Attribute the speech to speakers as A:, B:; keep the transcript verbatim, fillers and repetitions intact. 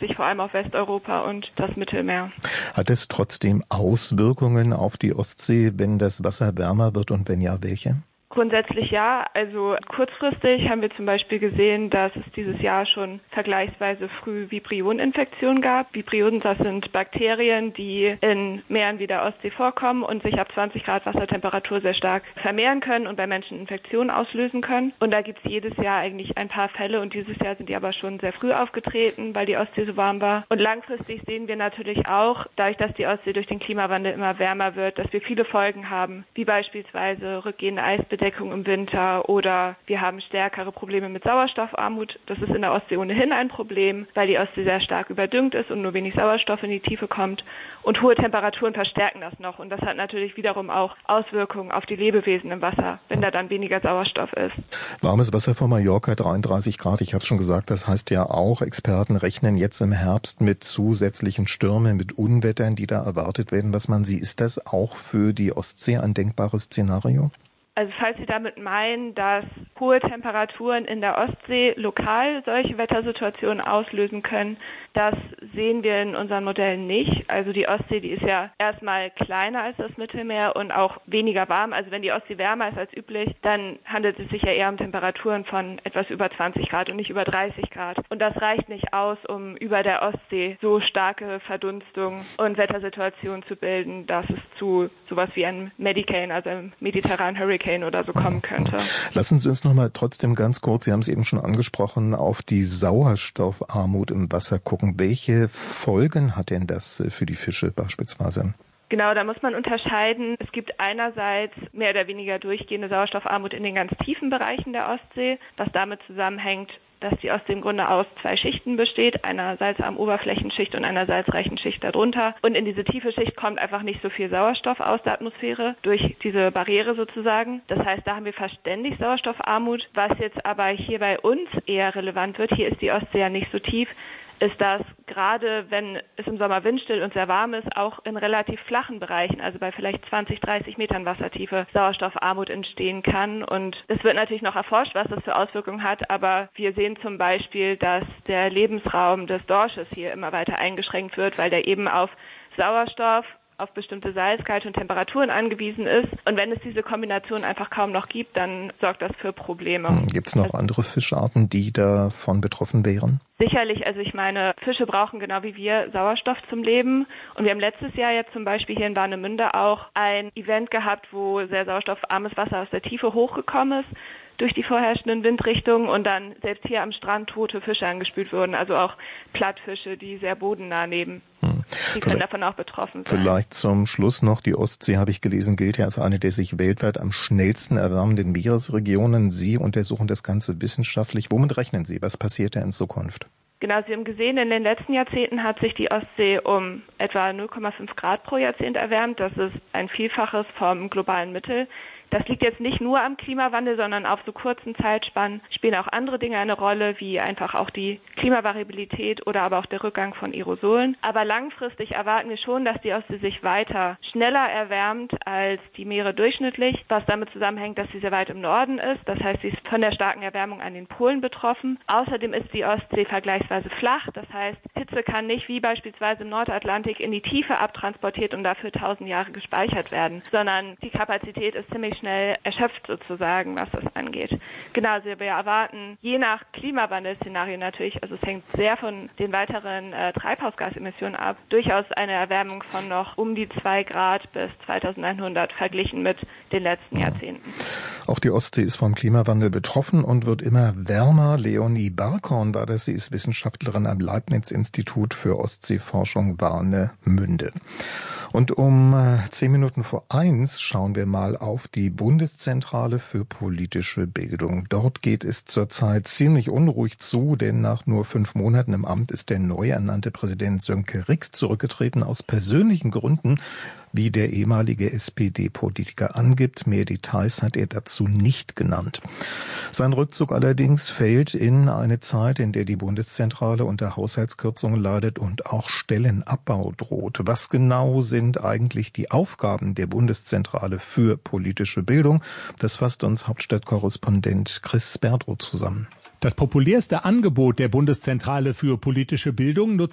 A: langfristig vor allem auf Westeuropa und das Mittelmeer.
B: Hat es trotzdem Auswirkungen auf die Ostsee, wenn das Wasser wärmer wird, und wenn ja, welche?
A: Grundsätzlich ja. Also kurzfristig haben wir zum Beispiel gesehen, dass es dieses Jahr schon vergleichsweise früh Vibrioneninfektionen gab. Vibrionen, das sind Bakterien, die in Meeren wie der Ostsee vorkommen und sich ab zwanzig Grad Wassertemperatur sehr stark vermehren können und bei Menschen Infektionen auslösen können. Und da gibt es jedes Jahr eigentlich ein paar Fälle und dieses Jahr sind die aber schon sehr früh aufgetreten, weil die Ostsee so warm war. Und langfristig sehen wir natürlich auch, dadurch, dass die Ostsee durch den Klimawandel immer wärmer wird, dass wir viele Folgen haben, wie beispielsweise rückgehende Eisbedeckung im Winter oder wir haben stärkere Probleme mit Sauerstoffarmut. Das ist in der Ostsee ohnehin ein Problem, weil die Ostsee sehr stark überdüngt ist und nur wenig Sauerstoff in die Tiefe kommt. Und hohe Temperaturen verstärken das noch. Und das hat natürlich wiederum auch Auswirkungen auf die Lebewesen im Wasser, wenn da dann weniger Sauerstoff ist.
B: Warmes Wasser vor Mallorca, dreiunddreißig Grad. Ich habe es schon gesagt, das heißt ja auch, Experten rechnen jetzt im Herbst mit zusätzlichen Stürmen, mit Unwettern, die da erwartet werden. Was man sieht, ist das auch für die Ostsee ein denkbares Szenario?
A: Also falls Sie damit meinen, dass hohe Temperaturen in der Ostsee lokal solche Wettersituationen auslösen können, das sehen wir in unseren Modellen nicht. Also die Ostsee, die ist ja erstmal kleiner als das Mittelmeer und auch weniger warm. Also wenn die Ostsee wärmer ist als üblich, dann handelt es sich ja eher um Temperaturen von etwas über zwanzig Grad und nicht über dreißig Grad. Und das reicht nicht aus, um über der Ostsee so starke Verdunstung und Wettersituationen zu bilden, dass es zu sowas wie einem Medicane, also einem mediterranen Hurricane oder so kommen könnte.
B: Lassen Sie uns noch mal trotzdem ganz kurz, Sie haben es eben schon angesprochen, auf die Sauerstoffarmut im Wasser gucken. Welche Folgen hat denn das für die Fische beispielsweise?
A: Genau, da muss man unterscheiden. Es gibt einerseits mehr oder weniger durchgehende Sauerstoffarmut in den ganz tiefen Bereichen der Ostsee, was damit zusammenhängt, dass die Ostsee im Grunde aus zwei Schichten besteht, einer salzarmen Oberflächenschicht und einer salzreichen Schicht darunter. Und in diese tiefe Schicht kommt einfach nicht so viel Sauerstoff aus der Atmosphäre durch diese Barriere sozusagen. Das heißt, da haben wir fast ständig Sauerstoffarmut. Was jetzt aber hier bei uns eher relevant wird, hier ist die Ostsee ja nicht so tief, ist, dass gerade wenn es im Sommer windstill und sehr warm ist, auch in relativ flachen Bereichen, also bei vielleicht zwanzig, dreißig Metern Wassertiefe, Sauerstoffarmut entstehen kann. Und es wird natürlich noch erforscht, was das für Auswirkungen hat, aber wir sehen zum Beispiel, dass der Lebensraum des Dorsches hier immer weiter eingeschränkt wird, weil der eben auf Sauerstoff, auf bestimmte Salzgehalte und Temperaturen angewiesen ist. Und wenn es diese Kombination einfach kaum noch gibt, dann sorgt das für Probleme.
B: Gibt es noch also andere Fischarten, die davon betroffen wären?
A: Sicherlich, also ich meine, Fische brauchen genau wie wir Sauerstoff zum Leben. Und wir haben letztes Jahr jetzt zum Beispiel hier in Warnemünde auch ein Event gehabt, wo sehr sauerstoffarmes Wasser aus der Tiefe hochgekommen ist durch die vorherrschenden Windrichtungen und dann selbst hier am Strand tote Fische angespült wurden, also auch Plattfische, die sehr bodennah leben. Hm. Die können davon auch betroffen sein.
B: Vielleicht zum Schluss noch, die Ostsee, habe ich gelesen, gilt ja als eine der sich weltweit am schnellsten erwärmenden Meeresregionen. Sie untersuchen das Ganze wissenschaftlich. Womit rechnen Sie? Was passiert da in Zukunft?
A: Genau, Sie haben gesehen, in den letzten Jahrzehnten hat sich die Ostsee um etwa null Komma fünf Grad pro Jahrzehnt erwärmt. Das ist ein Vielfaches vom globalen Mittel. Das liegt jetzt nicht nur am Klimawandel, sondern auf so kurzen Zeitspannen spielen auch andere Dinge eine Rolle, wie einfach auch die Klimavariabilität oder aber auch der Rückgang von Aerosolen. Aber langfristig erwarten wir schon, dass die Ostsee sich weiter schneller erwärmt als die Meere durchschnittlich, was damit zusammenhängt, dass sie sehr weit im Norden ist. Das heißt, sie ist von der starken Erwärmung an den Polen betroffen. Außerdem ist die Ostsee vergleichsweise flach. Das heißt, Hitze kann nicht wie beispielsweise im Nordatlantik in die Tiefe abtransportiert und dafür tausend Jahre gespeichert werden, sondern die Kapazität ist ziemlich schnell erschöpft sozusagen, was das angeht. Genau, also wir erwarten je nach Klimawandelszenario natürlich, also es hängt sehr von den weiteren äh, Treibhausgasemissionen ab, durchaus eine Erwärmung von noch um die zwei Grad bis zweitausendeinhundert verglichen mit den letzten Jahrzehnten.
B: Auch die Ostsee ist vom Klimawandel betroffen und wird immer wärmer. Leonie Barkhorn war das, sie ist Wissenschaftlerin am Leibniz-Institut für Ostseeforschung Warnemünde. Und um zehn Minuten vor eins schauen wir mal auf die Bundeszentrale für politische Bildung. Dort geht es zurzeit ziemlich unruhig zu, denn nach nur fünf Monaten im Amt ist der neu ernannte Präsident Sönke Rix zurückgetreten aus persönlichen Gründen, wie der ehemalige S P D-Politiker angibt. Mehr Details hat er dazu nicht genannt. Sein Rückzug allerdings fällt in eine Zeit, in der die Bundeszentrale unter Haushaltskürzungen leidet und auch Stellenabbau droht. Was genau sind eigentlich die Aufgaben der Bundeszentrale für politische Bildung? Das fasst uns Hauptstadtkorrespondent Chris Berdrow zusammen.
C: Das populärste Angebot der Bundeszentrale für politische Bildung nutzt